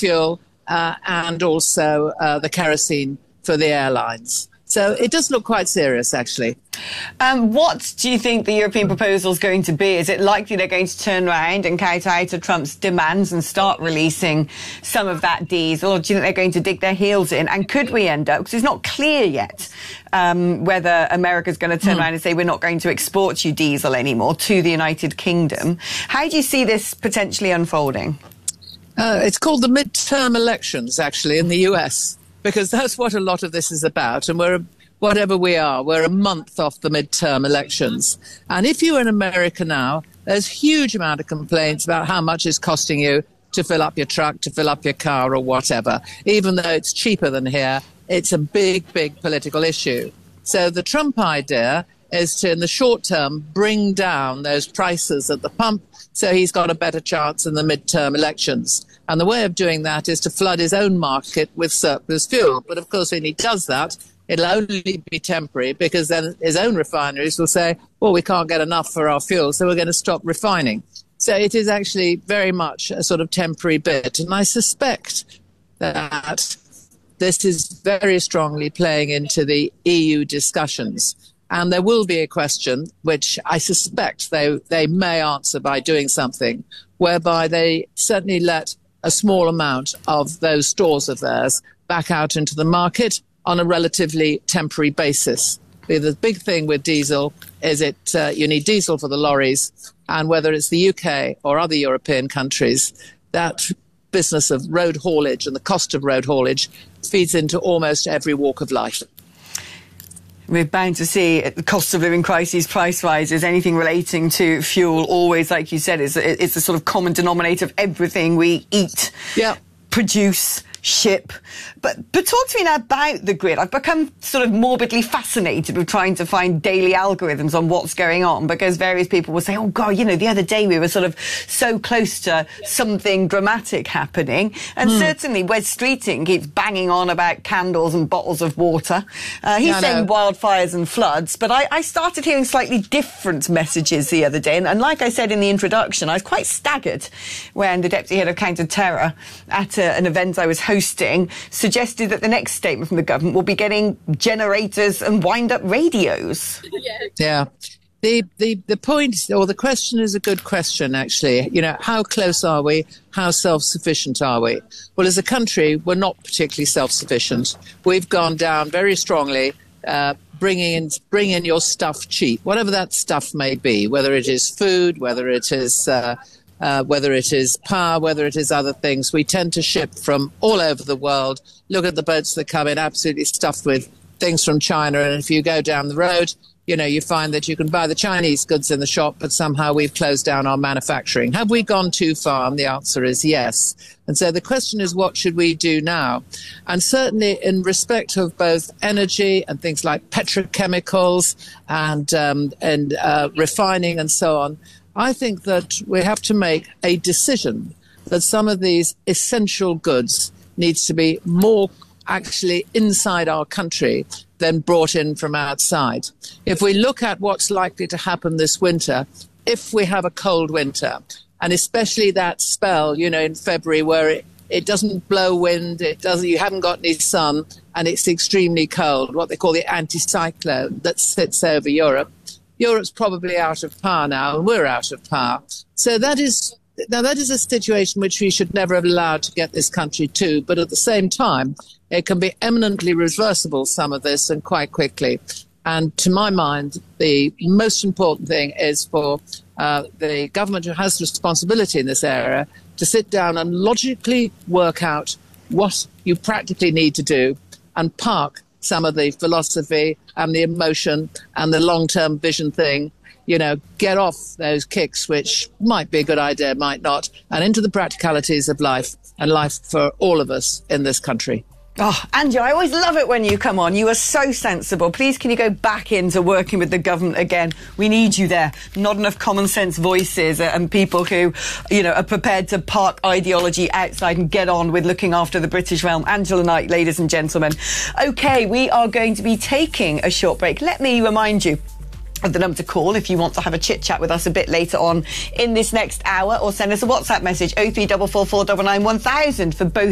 fuel and also the kerosene for the airlines. So it does look quite serious, actually. What do you think the European proposal is going to be? Is it likely they're going to turn around and kowtow to Trump's demands and start releasing some of that diesel? Or do you think they're going to dig their heels in? And could we end up, because it's not clear yet whether America's going to turn around and say we're not going to export you diesel anymore to the United Kingdom. How do you see this potentially unfolding? It's called the midterm elections, actually, in the US, because that's what a lot of this is about. And we're a month off the midterm elections. And if you're in America now, there's a huge amount of complaints about how much it's costing you to fill up your truck, to fill up your car or whatever. Even though it's cheaper than here, it's a big, big political issue. So the Trump idea is to, in the short term, bring down those prices at the pump so he's got a better chance in the midterm elections. And the way of doing that is to flood his own market with surplus fuel. But of course, when he does that, it'll only be temporary, because then his own refineries will say, well, we can't get enough for our fuel, so we're going to stop refining. So it is actually very much a sort of temporary bit. And I suspect that this is very strongly playing into the EU discussions. And there will be a question, which I suspect they may answer by doing something, whereby they certainly let a small amount of those stores of theirs back out into the market on a relatively temporary basis. The big thing with diesel is you need diesel for the lorries, and whether it's the UK or other European countries, that business of road haulage and the cost of road haulage feeds into almost every walk of life. We're bound to see the cost of living crises, price rises, anything relating to fuel, always, like you said, it's a sort of common denominator of everything we eat, produce, ship. But talk to me now about the grid. I've become sort of morbidly fascinated with trying to find daily algorithms on what's going on, because various people will say, oh, God, you know, the other day we were sort of so close to something dramatic happening. And certainly Wes Streeting keeps banging on about candles and bottles of water. He's saying wildfires and floods. But I started hearing slightly different messages the other day. And like I said in the introduction, I was quite staggered when the Deputy Head of Counter-Terror at an event I was hosting suggested that the next statement from the government will be getting generators and wind-up radios. Yeah. The point, or the question, is a good question, actually. You know, how close are we? How self-sufficient are we? Well, as a country, we're not particularly self-sufficient. We've gone down very strongly, bring in your stuff cheap, whatever that stuff may be, whether it is food, whether it is power, whether it is other things. We tend to ship from all over the world. Look at the boats that come in absolutely stuffed with things from China. And if you go down the road, you know, you find that you can buy the Chinese goods in the shop, but somehow we've closed down our manufacturing. Have we gone too far? And the answer is yes. And so the question is, what should we do now? And certainly in respect of both energy and things like petrochemicals and refining and so on, I think that we have to make a decision that some of these essential goods needs to be more actually inside our country than brought in from outside. If we look at what's likely to happen this winter, if we have a cold winter, and especially that spell, you know, in February where it doesn't blow wind, you haven't got any sun, and it's extremely cold, what they call the anticyclone that sits over Europe. Europe's probably out of power now, and we're out of power. So that is a situation which we should never have allowed to get this country to. But at the same time, it can be eminently reversible, some of this, and quite quickly. And to my mind, the most important thing is for the government, who has responsibility in this area, to sit down and logically work out what you practically need to do and park some of the philosophy and the emotion and the long-term vision thing, you know, get off those kicks, which might be a good idea, might not, and into the practicalities of life, and life for all of us in this country. Oh, Angie, I always love it when you come on. You are so sensible. Please, can you go back into working with the government again? We need you there. Not enough common sense voices and people who, you know, are prepared to park ideology outside and get on with looking after the British realm. Angela Knight, ladies and gentlemen. OK, we are going to be taking a short break. Let me remind you of the number to call if you want to have a chit-chat with us a bit later on in this next hour, or send us a WhatsApp message, 03444 991 1000 for both